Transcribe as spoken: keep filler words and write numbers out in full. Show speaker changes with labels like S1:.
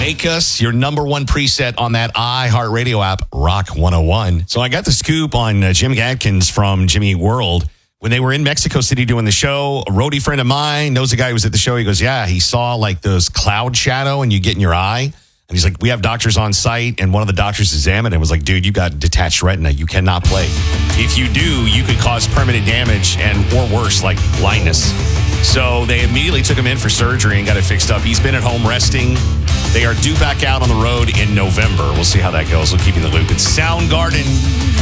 S1: Make Us, your number one preset on that iHeartRadio app, Rock one oh one. So I got the scoop on uh, Jim Adkins from Jimmy Eat World. When they were in Mexico City doing the show, a roadie friend of mine knows a guy who was at the show. He goes, yeah, he saw like those cloud shadow and you get in your eye. And he's like, we have doctors on site. And one of the doctors examined it and was like, dude, you got detached retina. You cannot play. If you do, you could cause permanent damage and or worse, like blindness. So they immediately took him in for surgery and got it fixed up. He's been at home resting. They are due back out on the road in November. We'll see how that goes. We'll keep you in the loop. It's Soundgarden.